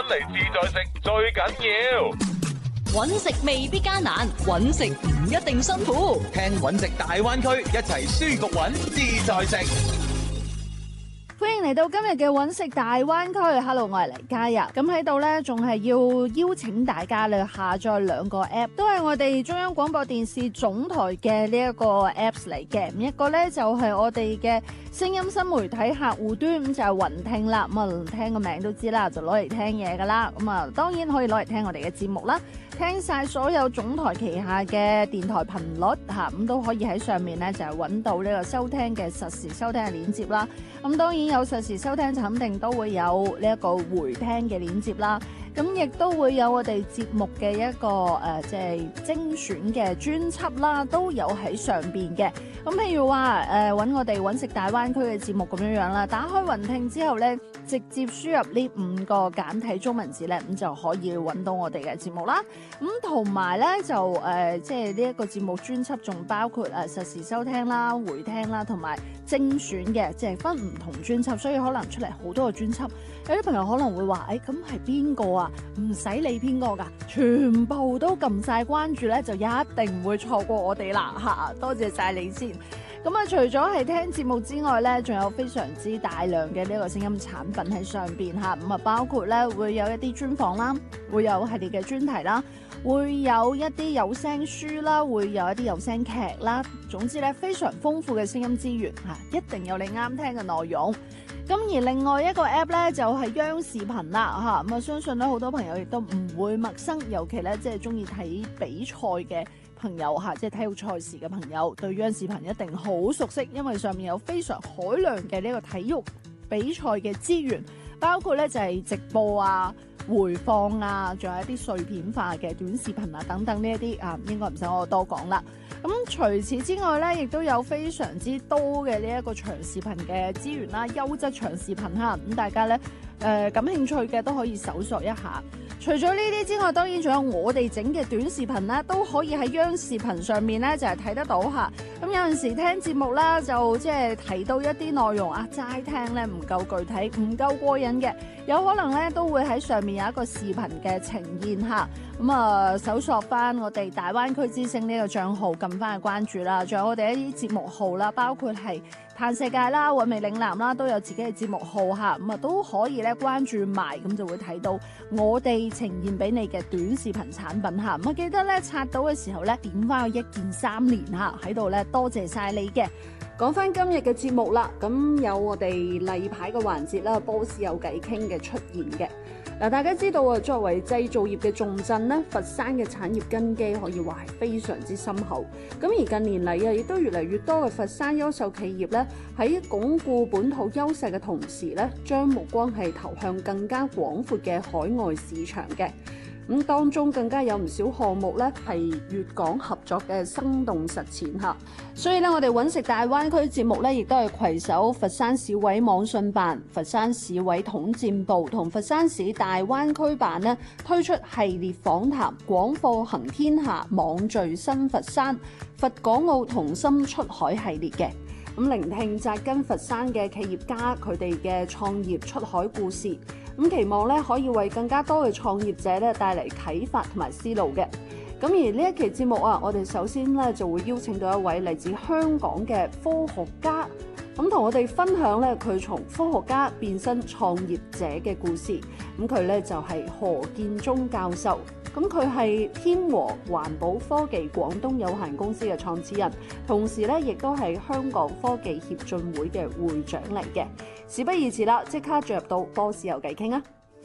嚟自在食最緊要。 搵食未必艱難，搵食唔一定辛苦。 聽搵食大灣區，一齊舒服搵自在食。 歡迎嚟到今日嘅搵食大灣區 ，Hello， 我係黎嘉日。咁喺度呢，仲係要邀請大家咧下載兩個 app， 都係我哋中央廣播電視總台嘅呢一個 apps 嚟嘅。一個呢，就係我哋嘅聲音新媒體客戶端，咁就係雲聽啦。咁啊，聽個名都知啦，就攞嚟聽嘢噶啦。咁啊，當然可以攞嚟聽我哋嘅節目啦。聽晒所有總台旗下嘅電台頻率嚇，咁都可以喺上面咧就係揾到呢個收聽嘅實時收聽嘅鏈接啦。咁當然有實時收聽就肯定都會有呢一個回聽嘅鏈接啦。咁亦都會有我哋節目嘅一個即係精選嘅專輯啦，都有喺上邊嘅。咁譬如話揾我哋揾食大灣區嘅節目咁樣樣啦，打開雲聽之後咧，直接輸入呢5個簡體中文字咧，咁就可以揾到我哋嘅節目啦。咁同埋咧就即係呢一個節目專輯仲包括實時收聽啦、回聽啦，同埋精選嘅，即係分唔同專輯，所以可能出嚟好多個專輯。有啲朋友可能會話：咁係邊個啊？唔使理邊個㗎，全部都撳晒關注咧，就一定唔會錯過我哋啦嚇！多謝晒你先。咁啊，除咗係聽節目之外咧，仲有非常之大量嘅呢個聲音產品喺上邊嚇。咁啊，包括咧會有一啲專訪啦，會有系列嘅專題啦，會有一啲有聲書啦，會有一啲有聲劇啦。總之咧，非常豐富嘅聲音資源嚇，一定有你啱聽嘅內容。咁而另外一個 app 咧就係央視頻啦嚇，咁啊相信咧好多朋友亦都唔會陌生，尤其咧即係中意睇比賽嘅朋友嚇，即係體育賽事嘅朋友，對央視頻一定好熟悉，因為上面有非常海量嘅呢個體育比賽嘅資源，包括咧就係直播啊、回放啊，仲有一啲碎片化嘅短視頻啊等等呢一啲啊，應該唔使我多講啦。咁除此之外咧，亦都有非常之多嘅呢一個長視頻嘅資源啦，優質長視頻哈，咁大家咧感興趣嘅都可以搜索一下。除咗呢啲之外，當然仲有我哋整嘅短視頻啦，都可以喺央視頻上面咧就係睇得到嚇。咁有陣時聽節目啦，就即係提到一啲內容啊，齋聽咧唔夠具體，唔夠過癮嘅，有可能咧都會喺上面有一個視頻嘅呈現嚇。咁啊，搜索翻我哋大灣區之聲呢個帳號，撳翻去關注啦。仲有我哋一啲節目號啦，包括係嘆世界啦、韻味嶺南啦，都有自己嘅節目號嚇。咁啊都可以咧關注埋，咁就會睇到我哋呈現俾你嘅短視頻產品嚇。咁啊記得咧刷到嘅時候咧，點翻個1鍵3連嚇喺度咧，多謝晒你嘅。講翻今日嘅節目啦，咁有我哋例牌嘅環節啦，Boss 有偈傾嘅出現嘅。嗱，大家知道啊，作為製造業嘅重鎮咧，佛山嘅產業根基可以話係非常之深厚。咁而近年嚟啊，亦都越嚟越多嘅佛山優秀企業咧，喺鞏固本土優勢嘅同時咧，將目光係投向更加廣闊嘅海外市場嘅。咁當中更加有唔少項目咧係粵港合作嘅生動實踐嚇，所以咧我哋揾食大灣區節目咧，亦都係攜手佛山市委網信辦、佛山市委統戰部同佛山市大灣區辦咧推出系列訪談廣貨行天下、網聚新佛山、佛港澳同心出海系列嘅。咁聆聽紮根佛山嘅企業家佢哋嘅創業出海故事，咁期望咧可以為更加多嘅創業者咧帶嚟啟發同埋思路嘅。咁而呢一期節目啊，我哋首先咧就會邀請到一位嚟自香港嘅科學家，咁同我哋分享咧佢從科學家變身創業者嘅故事。咁佢咧就係何建宗教授。咁佢係天和環保科技廣東有限公司嘅創始人，同時咧亦都係香港科技協進會嘅會長嚟嘅。事不宜遲啦，即刻進入到Boss有偈傾啊！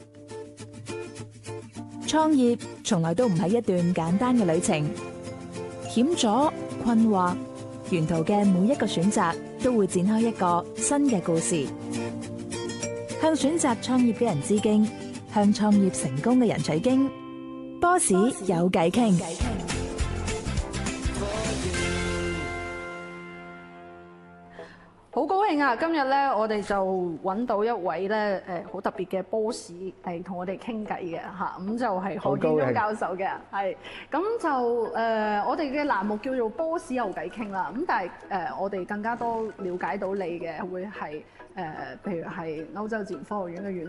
創業從來都唔係一段簡單嘅旅程，險阻、困惑，沿途嘅每一個選擇都會展開一個新嘅故事。向選擇創業嘅人致敬，向創業成功嘅人取經。Boss 有偈傾， 好高興啊！今日咧，我哋就揾到一位咧好特別嘅 Boss 嚟同我哋傾偈嘅嚇，咁就係何建宗教授嘅，係咁就我哋嘅欄目叫做 Boss 有偈傾啦。咁但係我哋更加多了解到你嘅會係譬如係歐洲自然科學院嘅院